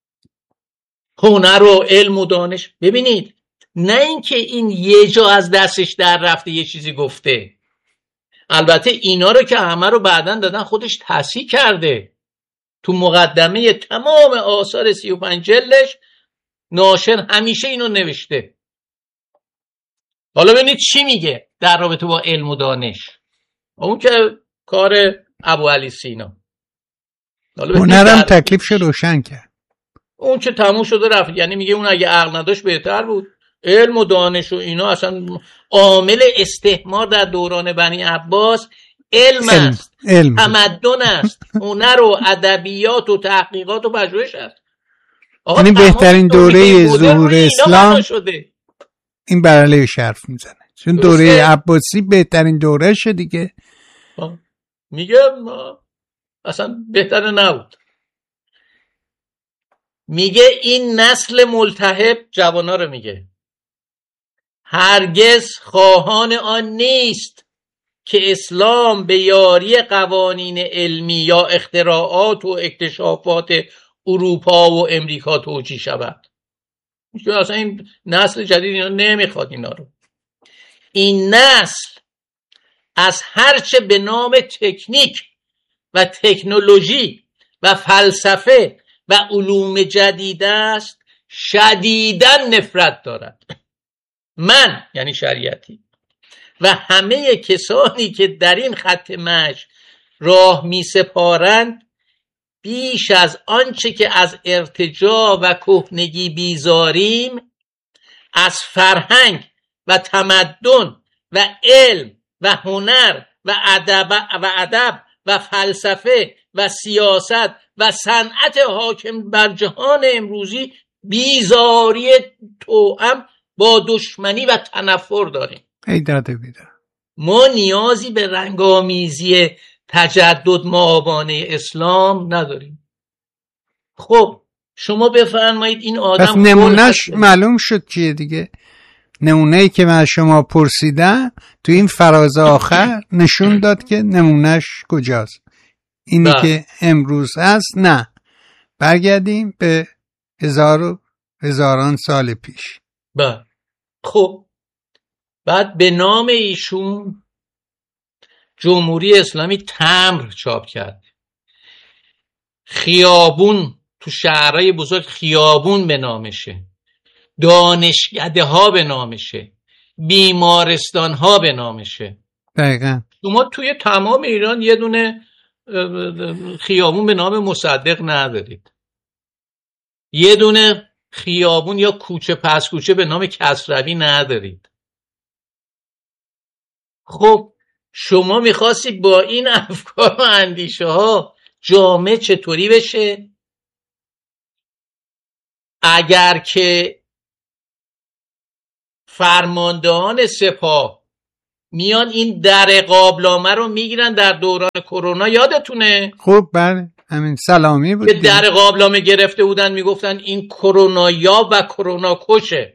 [SPEAKER 1] هنر و علم و دانش، ببینید نه اینکه این یه جا از دستش در رفته یه چیزی گفته. البته اینا رو که همه رو بعدن دادن خودش تصحیح کرده. تو مقدمه تمام آثار 35 جلدش ناشر همیشه اینو نوشته. حالا ببینید چی میگه در رابطه با علم و دانش. اون که کار ابو علی سینا.
[SPEAKER 2] هنرم تکلیفش روشن کرد.
[SPEAKER 1] اون که تموم شده رفت. یعنی میگه اون اگه عقل نداشت بهتر بود. علم و دانش و اینا اصلا عامل استعمار در دوران بنی عباس علم است، تمدن است، هنر و ادبیات و تحقیقات و پژوهش است.
[SPEAKER 2] یعنی بهترین دوره ظهور اسلام این برعلیه حرف میزنه، چون دوره عباسی بهترین دورهشه دیگه.
[SPEAKER 1] میگه اصلا بهتر نبود. میگه این نسل ملتهب جوانا رو میگه هرگز خواهان آن نیست که اسلام به یاری قوانین علمی یا اختراعات و اکتشافات اروپا و امریکا توجیه شود. میگه اصلا این نسل جدید اینا نمیخواد اینا رو. این نسل از هرچه به نام تکنیک و تکنولوژی و فلسفه و علوم جدید است شدیداً نفرت دارد. من یعنی شریعتی و همه کسانی که در این خط مشی راه می سپارند بیش از آنچه که از ارتجاع و کهنگی بیزاریم از فرهنگ و تمدن و علم و هنر و ادب و فلسفه و سیاست و صنعت حاکم بر جهان امروزی بیزاری توأم با دشمنی و تنفر داریم.
[SPEAKER 2] ای داده بیدار.
[SPEAKER 1] ما نیازی به رنگامیزی تجدد مآبانه اسلام نداریم. خب شما بفرمایید این آدم
[SPEAKER 2] پس نمونهش معلوم شد چیه دیگه. نمونه‌ای که من شما پرسیدم تو این فراز آخر نشون داد که نمونهش کجاست. اینی که امروز هست نه، برگردیم به هزاران سال پیش.
[SPEAKER 1] خب بعد به نام ایشون جمهوری اسلامی تمبر چاپ کرد. خیابون تو شهرهای بزرگ خیابون به نامشه، دانشکده ها به نامشه، بیمارستان ها به نامشه.
[SPEAKER 2] دقیقا.
[SPEAKER 1] شما توی تمام ایران یه دونه خیابون به نام مصدق ندارید، یه دونه خیابون یا کوچه پس کوچه به نام کسروی ندارید. خب شما میخواستی با این افکار و اندیشه ها جامعه چطوری بشه؟ اگر که فرماندهان سپاه میان این در قابلامه رو میگیرن در دوران کرونا، یادتونه؟
[SPEAKER 2] خب بله همین سلامی بود
[SPEAKER 1] که در قابلامه گرفته بودن میگفتن این کرونا یا و کرونا کشه.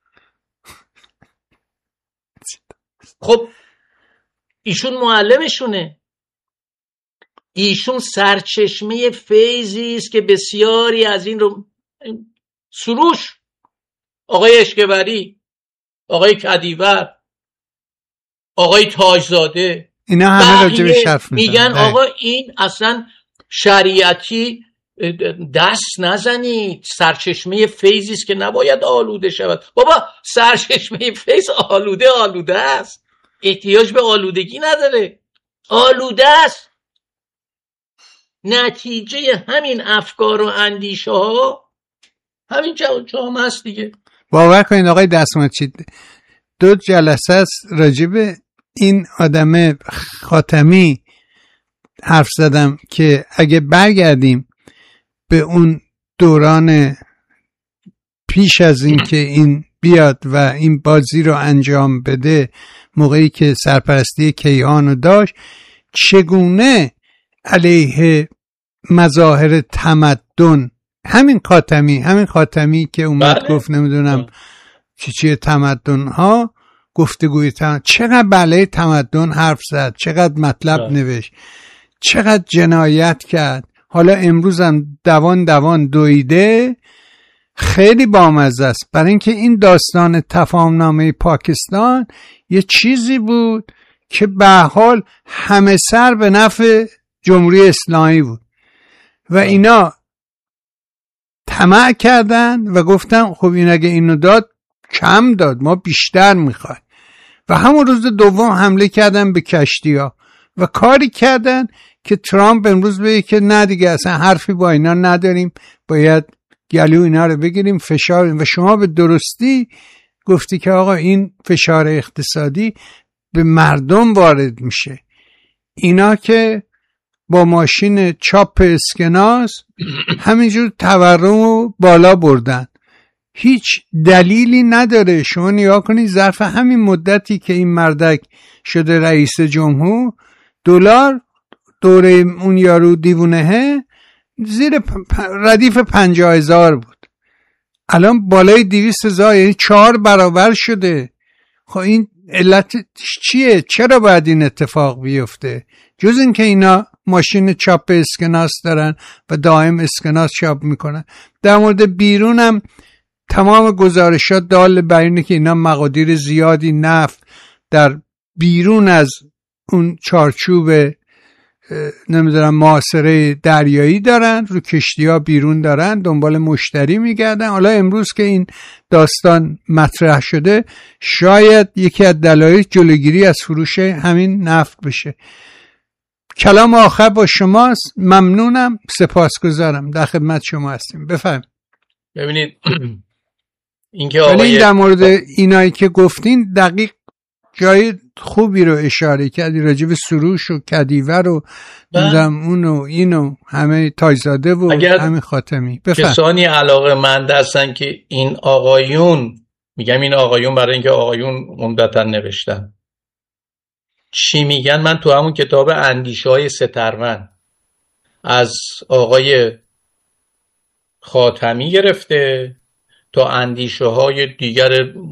[SPEAKER 1] خب ایشون معلمشونه، ایشون سرچشمه فیضی است که بسیاری از این رو سروش، آقای اشکبری، آقای کدیور، آقای تاجزاده،
[SPEAKER 2] اینا همه راجع به شرف
[SPEAKER 1] میگن آقا این اصلا شریعتی دست نزنید، سرچشمه فیضی است که نباید آلوده شود. بابا سرچشمه فیض آلوده است، احتیاج به آلودگی نداره، آلوده است. نتیجه همین افکار و اندیشه ها همین جامعه است دیگه.
[SPEAKER 2] باور کنید آقای دستماچی 2 جلسه است راجع به این آدم خاتمی حرف زدم که اگه برگردیم به اون دوران پیش از این که این بیاد و این بازی رو انجام بده، موقعی که سرپرستی کیهان رو داشت، چگونه علیه مظاهر تمدن همین خاتمی که اومد گفت نمیدونم چیه تمدن ها، گفتگوی تمدن، چقدر بله تمدن حرف زد، چقدر مطلب نوشت، چقدر جنایت کرد. حالا امروز هم دوان دویده، خیلی بامزه است. برای اینکه این داستان تفاهمنامه پاکستان یه چیزی بود که به حال همه سر به نفع جمهوری اسلامی بود و اینا طمع کردن و گفتن خب این اگه اینو داد کم داد، ما بیشتر میخوایم. و همون روز دوم حمله کردن به کشتی‌ها و کاری کردن که ترامپ امروز بگه که نه دیگه اصلا حرفی با اینا نداریم، باید گلو اینا رو بگیریم، فشار. و شما به درستی گفتی که آقا این فشار اقتصادی به مردم وارد میشه. اینا که با ماشین چاپ اسکناس همینجور تورم رو بالا بردن، هیچ دلیلی نداره. شما نگاه کنید ظرف همین مدتی که این مردک شده رئیس جمهور، دلار دوره اون یارو دیوونهه زیر ردیف 50,000 بود، الان بالای 200,000، یعنی 4 برابر شده. خب این علت چیه؟ چرا باید این اتفاق بیفته؟ جز این که اینا ماشین چاپ اسکناس دارن و دائم اسکناس چاپ میکنن. در مورد بیرون هم تمام گزارشات دال بر اینه که اینا مقادیر زیادی نفت در بیرون از اون چارچوب نمیدونم محاصره دریایی دارن، رو کشتی ها بیرون دارن، دنبال مشتری میگردن. حالا امروز که این داستان مطرح شده، شاید یکی از دلایل جلوگیری از فروش همین نفت بشه. کلام آخر با شماست. ممنونم، سپاسگزارم، در خدمت شما هستیم. بفهم.
[SPEAKER 1] ببینید اینکه آقای
[SPEAKER 2] در مورد اینایی که گفتین دقیق جای خوبی رو اشاره کردی، راجع به سروش و کدیور و اونو اینو همه تاجزاده و همه خاتمی.
[SPEAKER 1] کسانی علاقه مند هستن که این آقایون، میگم این آقایون برای اینکه آقایون عمدتا نوشتن چی میگن، من تو همون کتاب اندیشه های سترون از آقای خاتمی گرفته تا اندیشه های دیگر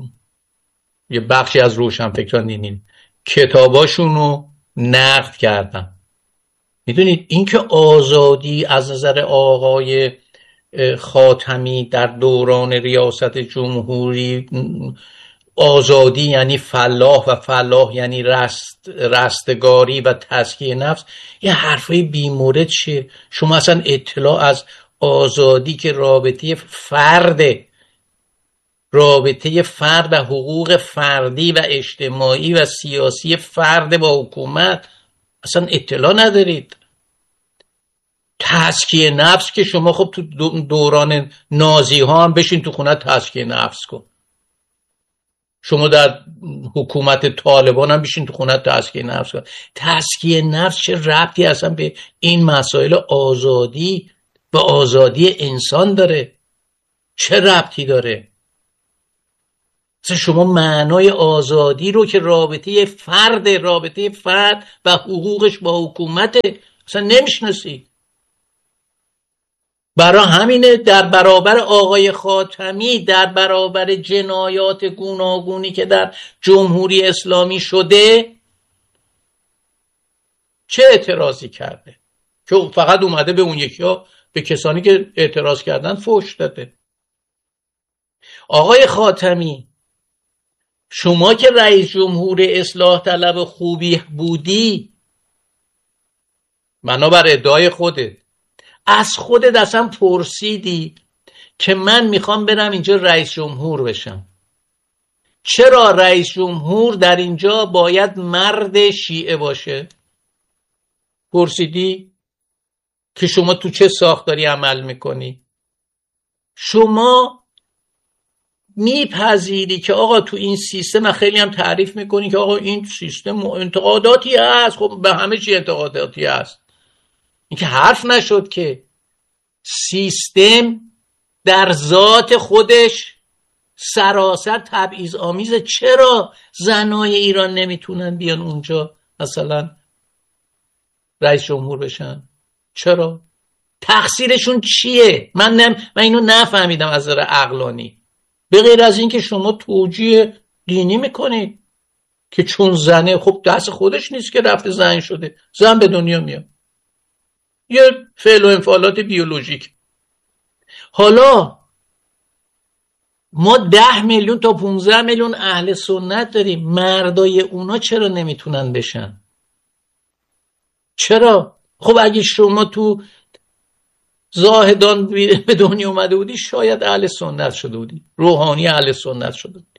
[SPEAKER 1] یه بخشی از روشنفکران دینی کتاباشون رو نقد کردم. میدونید اینکه آزادی از نظر آقای خاتمی در دوران ریاست جمهوری، آزادی یعنی فلاح و فلاح یعنی رستگاری و تزکیه نفس، یه حرفای بیمورد چیه؟ شما اصلا اطلاع از آزادی که رابطه فرد و حقوق فردی و اجتماعی و سیاسی فرد با حکومت اصلا اطلاع ندارید. تزکیه نفس که شما خب تو دوران نازی ها هم بشین تو خونه تزکیه نفس کن، شما در حکومت طالبان هم بشین تو خونه تزکیه نفس کن. تزکیه نفس چه ربطی اصلا به این مسائل آزادی و آزادی انسان داره؟ چه ربطی داره؟ اصلا شما معنای آزادی رو که رابطه فرد و حقوقش با حکومت اصلا نمیشناسی. برای همینه در برابر آقای خاتمی، در برابر جنایات گوناگونی که در جمهوری اسلامی شده، چه اعتراضی کرده؟ که فقط اومده به اون یکی‌ها، به کسانی که اعتراض کردن فحش داده. آقای خاتمی، شما که رئیس جمهور اصلاح طلب خوبی بودی، بنابر ادعای خودت، از خودت اصلا پرسیدی که من میخوام برم اینجا رئیس جمهور بشم، چرا رئیس جمهور در اینجا باید مرد شیعه باشه؟ پرسیدی که شما تو چه ساختاری عمل میکنی؟ شما میپذیری که آقا تو این سیستم، خیلی هم تعریف میکنی که آقا این سیستم انتقاداتی هست، خب به همه چی انتقاداتی هست، این که حرف نشد که سیستم در ذات خودش سراسر تبعیض آمیزه. چرا زنای ایران نمیتونن بیان اونجا مثلا رئیس جمهور بشن؟ چرا؟ تقصیرشون چیه؟ من اینو نفهمیدم از نظر عقلانی، به غیر از این که شما توجیه دینی میکنید که چون زنه، خب دست خودش نیست که رفته زن شده، زن به دنیا میاد، یه فعل و انفعالات بیولوژیک. حالا ما 10 میلیون تا 15 میلیون اهل سنت داریم، مردای اونا چرا نمیتونن بشن؟ چرا؟ خب اگه شما تو زاهدان به دنیا اومده بودی، شاید اهل سنت شده بودی، روحانی اهل سنت شده بودی.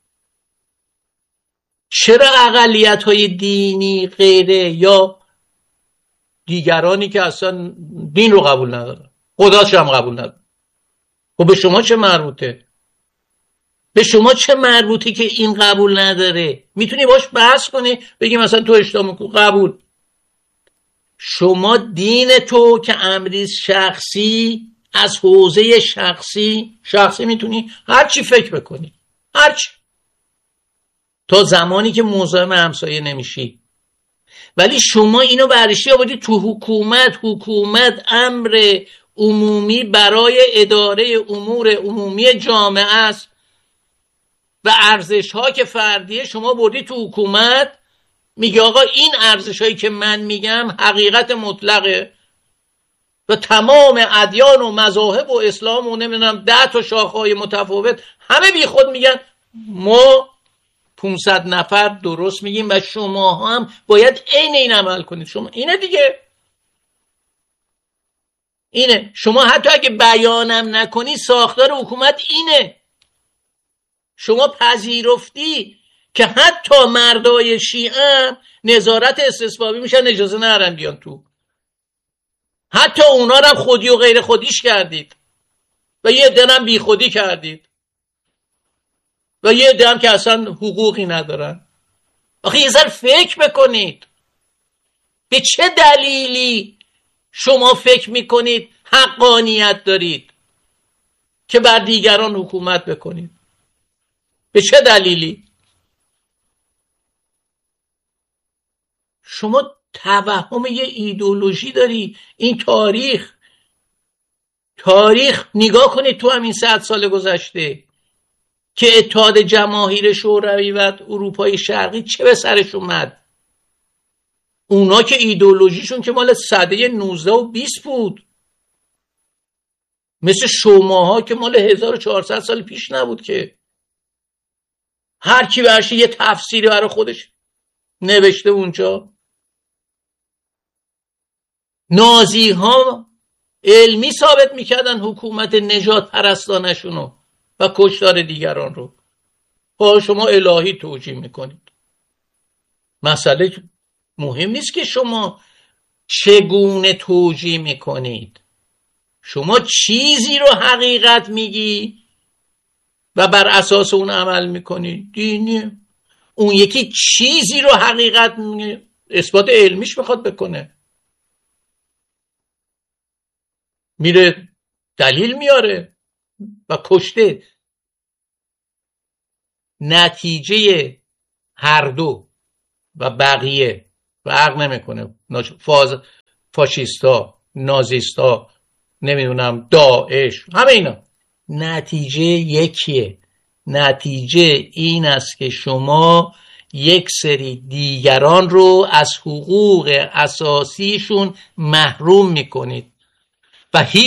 [SPEAKER 1] چرا اقلیت‌های دینی غیره یا دیگرانی که اصلا دین رو قبول ندارن، خداش هم قبول ندارن، خب به شما چه مربوطه؟ به شما چه مربوطه که این قبول نداره؟ میتونی باش بحث کنی، بگی مثلا تو اشتباه میکنی، قبول. شما دین تو که امری شخصی، از حوزه شخصی میتونی هر چی فکر بکنی، هر چی، تا زمانی که مزاحم همسایه نمیشی. ولی شما اینو برشی آوردی تو حکومت امر عمومی برای اداره امور عمومی جامعه است و ارزش ها که فردیه شما بردی تو حکومت، میگه آقا این ارزش هایی که من میگم حقیقت مطلقه و تمام ادیان و مذاهب و اسلام و نمیدونم 10 تا شاخه‌های متفاوت همه بی خود میگن ما 500 نفر درست میگیم و شما هم باید عین این عمل کنید. شما اینه دیگه، اینه. شما حتی اگه بیانم نکنی ساختار حکومت اینه. شما پذیرفتی که حتی مردای شیعه نظارت استثبابی میشن، اجازه ندارن بیان تو. حتی اونا رو خودی و غیر خودیش کردید و یه عده هم بی خودی کردید و یه عده هم که اصلا حقوقی ندارن. آخه یه ذره فکر بکنید، به چه دلیلی شما فکر میکنید حقانیت دارید که بر دیگران حکومت بکنید؟ به چه دلیلی؟ شما توهم یه ایدئولوژی داری. این تاریخ نگاه کنید تو همین 100 سال گذشته که اتحاد جماهیر شوروی و اروپای شرقی چه به سرش اومد. اونا که ایدئولوژیشون که مال سده 19 و 20 بود، مثل شماها که مال 1400 سال پیش نبود که هر کی برش یه تفسیری برای خودش نوشته اونجا. نازی ها علمی ثابت میکردن حکومت نجات پرستانشونو و کشتار دیگران رو. شما الهی توجیه میکنید. مسئله مهم نیست که شما چگونه توجیه میکنید؟ شما چیزی رو حقیقت میگی و بر اساس اون عمل میکنی، دینیه. اون یکی چیزی رو حقیقت میگه، اثبات علمیش بخواد بکنه، میره دلیل میاره و کشته. نتیجه هر دو و بقیه فرق نمیکنه، فاشیستا، نازیستا، نمیدونم داعش، همه اینا نتیجه یکیه. نتیجه این است که شما یک سری دیگران رو از حقوق اساسیشون محروم میکنید و